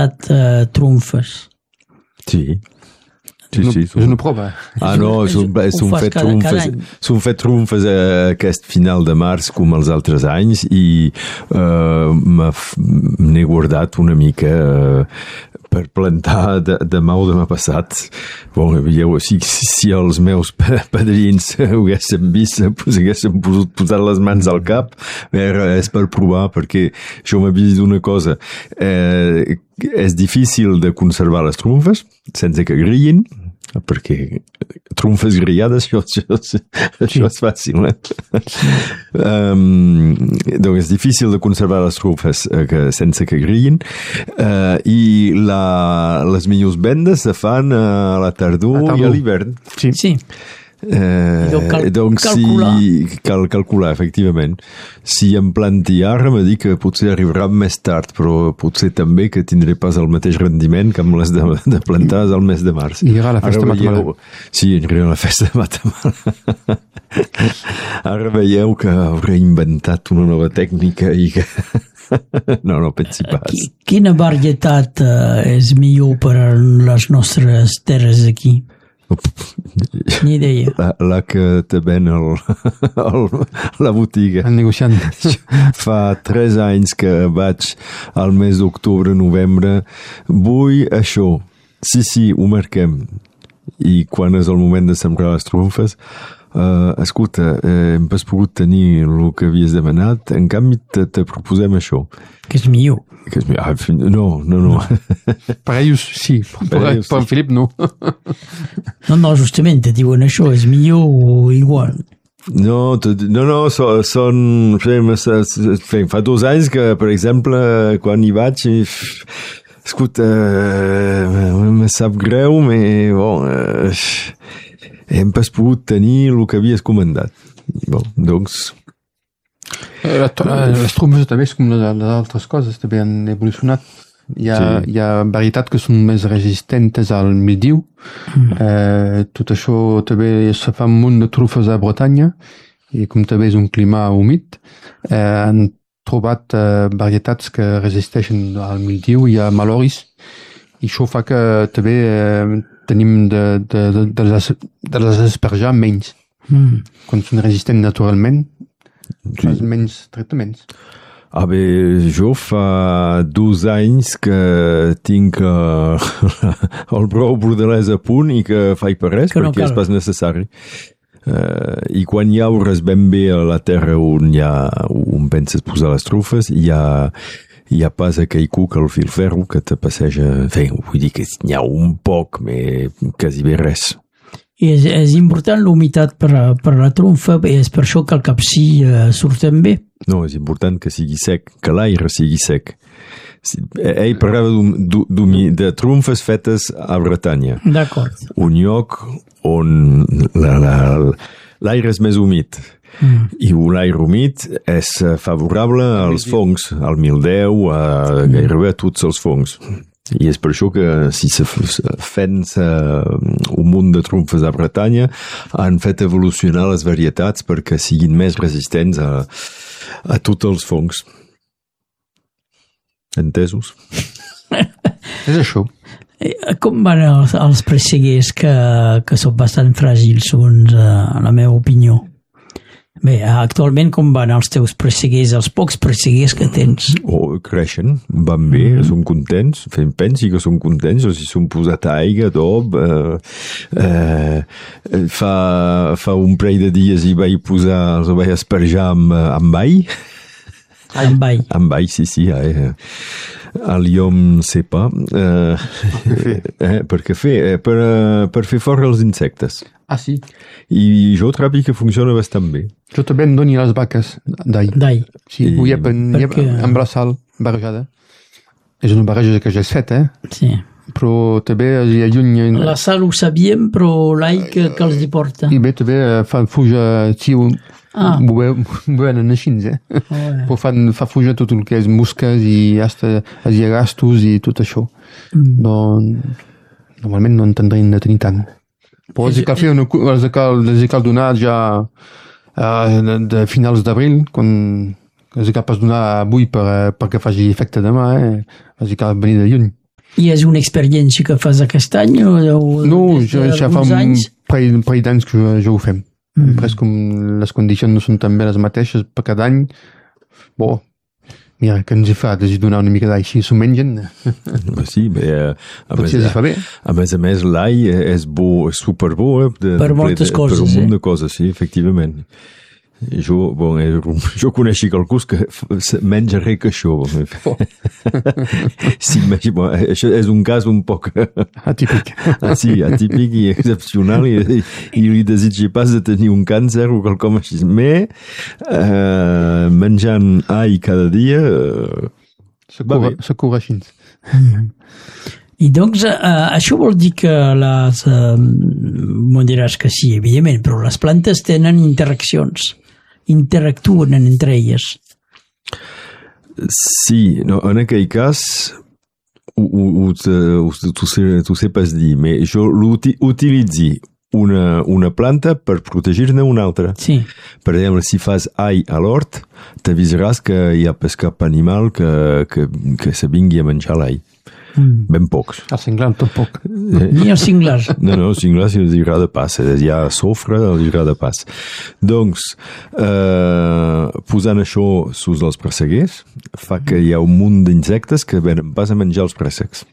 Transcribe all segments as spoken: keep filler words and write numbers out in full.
tastat uh, trumfes? Sí. Sí, no, sí, és una prova. Ah, no, són, són fet cada, trumfes, cada són fet trumfes aquest final de març com els altres anys i uh, m'he guardat una mica uh, per plantar de, demà o demà passat. Bon, veieu, si, si els meus padrins ho haguessin vist, pues, haguessin posat les mans al cap, és per provar, perquè jo m'he vist una cosa. Eh, és difícil de conservar les trumfes sense que grillin, perquè trumfes grillades això, això, això és fàcil, eh? um, doncs és difícil de conservar les trumfes eh, que, sense que grillin uh, i la, les millors vendes se fan a la tardor, a tardor. I a l'hivern. Sí, sí. Eh, donc, cal donc calcular. Si, cal calcular, efectivament. Si em planti ara, me dic que potser arribarà més tard, però potser també que tindré pas el mateix rendiment que amb les de, de plantar al mes de març. I ara la festa de Matamala. Sí, aniré a la festa de Matamala. Ara veieu que hauré inventat una nova tècnica i que... No, no pensi pas. Quina varietat uh, és millor per a les nostres terres aquí? Ni idea. La, la que te ven el, el, la botiga. El negociant. Fa tres anys que vaig al mes d'octubre, novembre. Vull això. Sí, sí, ho marquem. I quan és el moment de sembrar les trumfes, uh, escolta, eh, hem pas pogut tenir el que havies demanat, en canvi te, te proposem això. Que és millor. Que és millor. Ah, no, no, no. Per ells sí, per, per, ells, per sí. Filip no. No, no, justament, te diuen això, és millor o igual. No, no, no, són... Fa dos anys que, per exemple, quan hi vaig... Escolta, me sap greu, però bon, hem pas pogut tenir el que havies comandat. Bon, doncs... Les trumfes també, com les altres coses, també han evolucionat. Hi ha, sí. Hi ha varietats que són més resistents al mildiu. Mm. Eh, tot això també se fa un munt de trufes a Bretanya, i com també és un clima humit, eh, han trobat eh, varietats que resisteixen al mildiu. Hi ha maloris, i això fa que també eh, tenim de, de, de, de, les, de les asperjar menys. Mm. Quan són resistents naturalment, sí. Menys tractaments. Ah bé, jo fa dos anys que tinc uh, el brou bordelès a punt i que faig per res, que perquè no és pas necessari. Uh, I quan hi hauràs ben bé a la terra on, hi ha, on penses posar les trufes, hi ha, hi ha pas aquell cuc al filferro que te passeja... Bé, vull dir que n'hi ha un poc, però quasi bé res. I és, és important l'humitat per, per la trumfa, és per això que el capcí eh, surten bé. No, és important que sigui sec, que l'aire sigui sec. Ell parlava de trumfes fetes a Bretanya. D'acord. Un lloc on l'aire és més humit. Mm. I un aire humit és favorable als fongs, al mildeu, a gairebé a tots els fongs. I és per això que si se fent un munt de trumfes a Bretanya han fet evolucionar les varietats perquè siguin més resistents a, a tots els fongs. Entesos? És això. Com van els, els presseguers que, que són bastant fràgils, segons uh, la meva opinió? Bé, actualment com van els teus presseguers, els pocs presseguers que tens? Oh, creixen, van bé, mm-hmm. Són contents, fem pensi que són contents, o si són posat aigua, top, eh, eh, fa, fa un parell de dies hi vaig posar, els vaig asperjar amb, amb all. Amb all. Amb all, sí, sí, eh. El llom sepa, eh, eh, per què fer? Eh, per, per fer fora els insectes. Ah, sí? I jo trobo que funciona bastant bé. Jo també em doni les vaques d'all. D'all. Sí, ho hi ha, hi ha amb la sal barrejada. És una barreja que ja és feta, eh? Sí. Però també hi allunya... La sal ho sabíem, però l'all que, que els hi porta. I bé, també fa fuja... Sí, ho, ah. ho veuen així, eh? Oh, yeah. Però fan, fa fuja tot el que és musques i hasta els llegastos i tot això. Mm. No, normalment no en tindrien de tenir tant. Però els cal fer una, els cal, els cal donar ja uh, de finals d'abril, quan els cal pas donar avui per, perquè faci efecte demà, eh? Els cal venir de lluny. I és una experiència que fas aquest any? O, o no, jo, ja fa un parell, parell d'anys que jo, jo ho fem. Mm. Pres com les condicions no són també les mateixes per cada any, bo, mira, que ens hi fa de donar una mica d'així, s'ho mengen. Sí, bé, a, més, si fa bé. a més a més l'all és bo, és superbo, eh, de, per moltes de, coses, per un munt eh? de coses, sí, efectivament. Jo, bon, jo coneixi qualcú que menja res que això. Oh. Sí, bon, això és un cas un poc atípic. Ah, sí, atípic i excepcional i, i, i li desitgi pas de tenir un càncer o quelcom així. Mais, eh, menjant all cada dia eh, se cura, se cura així. I doncs eh, això vol dir que les, eh, m'ho diràs que sí, evidentment, però les plantes tenen interaccions, interactuen entre elles. Sí, no, en aquell cas ho, ho, ho, tu, tu sé pas dir, però jo l'utilitzi una, una planta per protegir-ne una altra. Sí. Per exemple, si fas all a l'hort, t'avisaràs que hi ha pas cap animal que, que, que se vingui a menjar l'all. Mm. Ben pocs. El cinglar tampoc. Eh? Ni els cinglars. No, no, els cinglars els agrada pas. Hi ha sofre, els agrada pas. Doncs, eh, posant això sus els presseguers, fa que hi ha un munt d'insectes que venen pas a menjar els préssecs.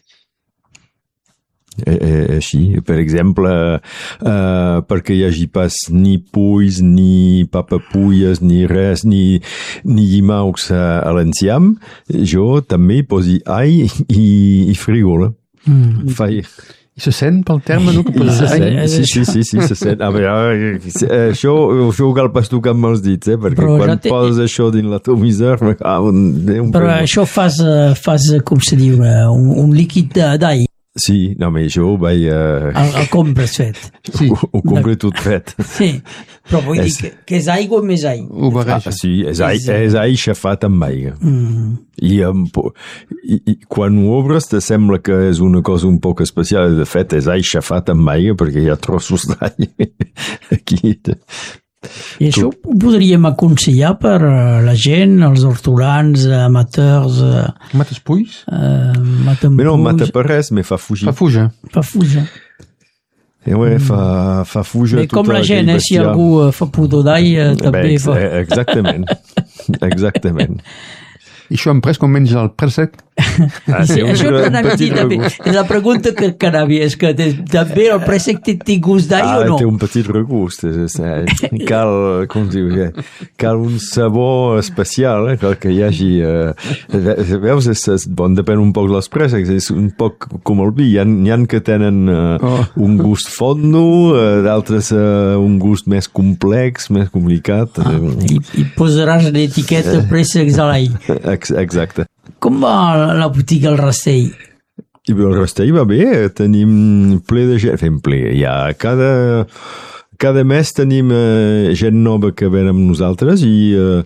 Eh, així, per exemple, eh, perquè hi hagi pas ni polls, ni papapulles, ni res, ni, ni llimaus a, a l'enciam, jo també hi posi all i, i frigola. Mm. Fa... I se sent pel terme, no? Que se sent, sí, sí, sí, sí, se sent. A veure, això, això cal pas tocar amb els dits, eh? Perquè però quan te... poses això dins l'atomitzar... Ah, un, un però prema. Això fas, fas, com se diu, un, un líquid d'all. Sí, no, però jo ho vaig... Uh... El, el compres fet. Sí. Ho, ho compre tot fet. Sí, però vull és... dir que, que és aigua més all. Ho barreja. Ah, sí, és all, és all xafat amb aigua. Mm. I, amb, i, I quan ho obres te sembla que és una cosa un poc especial. De fet, és all xafat amb aigua perquè hi ha trossos d'all aquí. I això ho podríem aconsellar per la gent, els hortolans, amateurs... Mates polls? Uh, maten polls... No mata per res, me fa fugir. Fa fuja. Fa fuja. Eh, ouais, mm. fa, fa fuja Bé, com la gent, eh, si algú fa pudor d'all, eh, també Bé, ex fa... Exactament. Exactament. I això em pres com menja el préssec? Ah, sí, això que anava a dir també. La pregunta que, que anava és que també el préssec té, té gust d'all ah, o no? Té un petit regust. És, és, cal, com diu, cal un sabor especial, eh? Cal que hi hagi... Eh, veus, és, és bon, depèn un poc dels préssecs, és un poc com el vi. Hi ha, hi ha que tenen eh, oh. un gust fondo, eh, d'altres eh, un gust més complex, més complicat. Ah, i, I posaràs l'etiqueta préssecs a l'all. Exacte. Com va la botiga al Rastell? I el Rastell va bé, tenim ple de gent, fem ple, ja cada, cada mes tenim eh, gent nova que ven amb nosaltres i eh,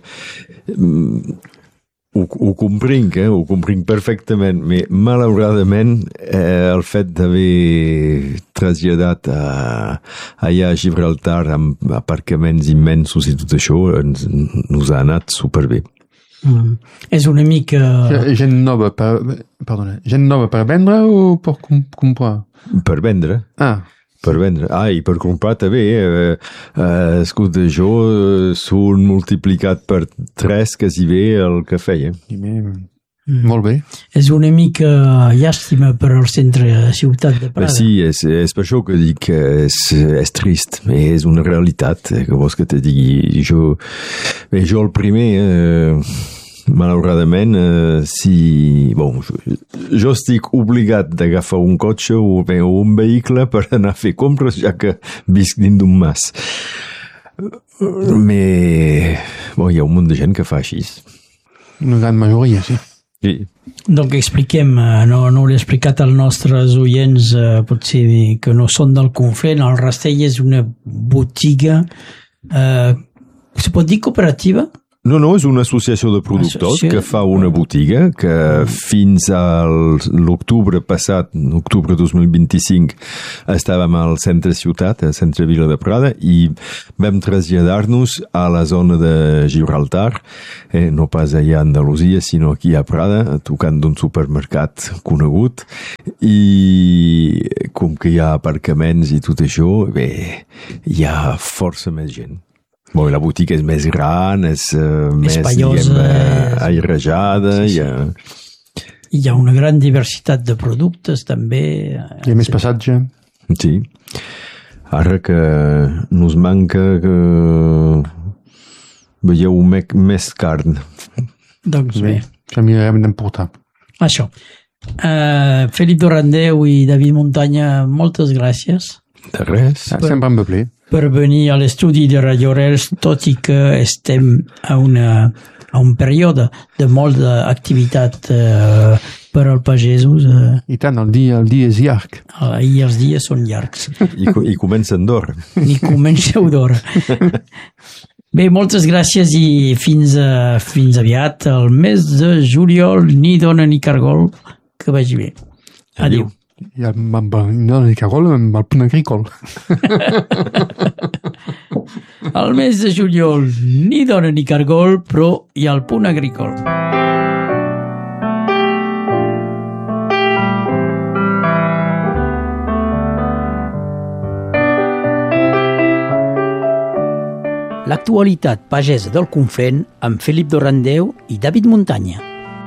ho, ho comprenc, eh, ho comprenc perfectament, però malauradament eh, el fet d'haver traslladat a, allà a Gibraltar amb aparcaments immensos i tot això ens, nos ha anat superbé. Mm. És una mica... Gent nova per, perdona, gent nova per vendre o per com, comprar? Per vendre. Ah. Per vendre. Ah, i per comprar també. Eh, eh, escolta, jo són multiplicat per tres quasi bé el que feia. Mm. Molt bé. És una mica llàstima per al centre de ciutat de Prada. Sí, és, és per això que dic que és, és trist, és una realitat, que vols que te digui. Jo, bé, jo el primer, eh, malauradament, eh, si... Bon, jo, jo estic obligat d'agafar un cotxe o, bé, o un vehicle per anar a fer compres, ja que visc dins d'un mas. Però bon, hi ha un munt de gent que fa així. Una gran majoria, sí. Sí. Donc expliquem, no, no l'he explicat als nostres oients, eh, potser que no són del Conflent. El Rastell és una botiga, eh, se pot dir cooperativa? No, no, és una associació de productors Associació. que fa una botiga que fins a l'octubre passat, octubre dos mil vint-i-cinc, estàvem al centre ciutat, al centre Vila de Prada, i vam traslladar-nos a la zona de Gibraltar, eh, no pas allà a Andalusia, sinó aquí a Prada, tocant d'un supermercat conegut, i com que hi ha aparcaments i tot això, bé, hi ha força més gent. Bon, la botiga és més gran, és uh, més, Espaiosa, diguem, uh, és- airejada, Sí, sí. hi ha... Hi ha una gran diversitat de productes, també. Hi ha més passatge. Sí. Ara que nos manca que veieu me més carn. Doncs bé, Això mirarem d'emportar. això. Uh, Felip Dorandeu i David Muntanya, moltes gràcies De res. Ah, sempre em va ple. per venir a l'estudi de Radio Arrels, tot i que estem a, una, a un període de molta activitat uh, per als pagesos. Uh, I tant, el dia, el dia és llarg. I els dies són llargs. I, co- i comença Andorra. Ni comenceu d'hora. Bé, moltes gràcies i fins, a, fins aviat. El mes de juliol, ni dona ni cargol, que vagi bé. Adéu. I amb, amb, no, ni cargol, amb el punt agricol. El mes de juliol, ni dona ni cargol, però hi ha el punt agricol. L'actualitat pagesa del Conflent amb Felip Dorandeu i David Muntanya.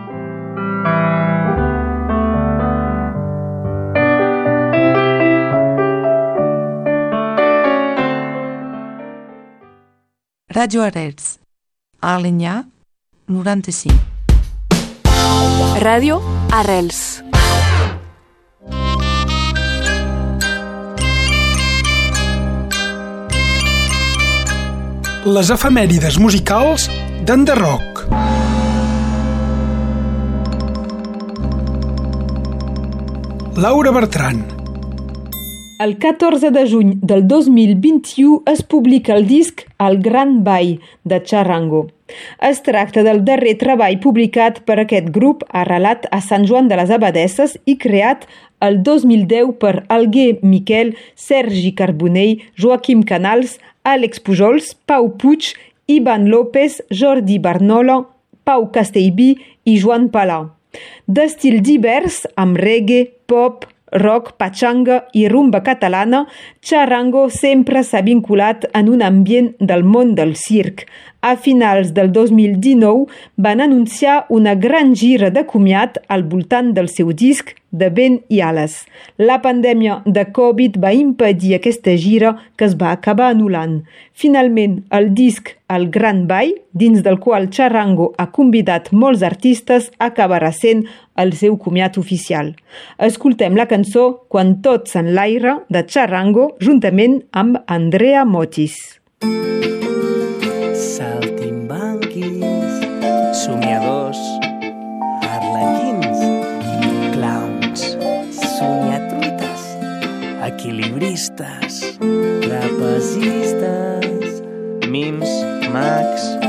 Radio Arrels, a Alenyà, noranta-cinc. Ràdio Arrels. Les efemèrides musicals d'Enderroc. Laura Bertran. El catorze de juny del dos mil vint-i-u es publica el disc El Gran Ball de Charango. Es tracta del darrer treball publicat per aquest grup arrelat a Sant Joan de les Abadesses i creat el dos mil deu per Alguer Miquel, Sergi Carbonell, Joaquim Canals, Àlex Pujols, Pau Puig, Ivan López, Jordi Barnola, Pau Castellví i Joan Palà. D'estil divers, amb reggae, pop, rock, pachanga i rumba catalana, Charango sempre s'ha vinculat en un ambient del món del circ. A finals del dos mil dinou van anunciar una gran gira de comiat al voltant del seu disc De vent i ales. La pandèmia de Covid va impedir aquesta gira, que es va acabar anul·lant. Finalment, el disc El Gran Ball, dins del qual Charango ha convidat molts artistes, acabarà sent el seu comiat oficial. Escoltem la cançó Quan tot s'enlaira de Charango juntament amb Andrea Motis. Saltimbanquis, somiadors, arlequins, clowns, somiatruites, equilibristes, trapezistes, mims, mags,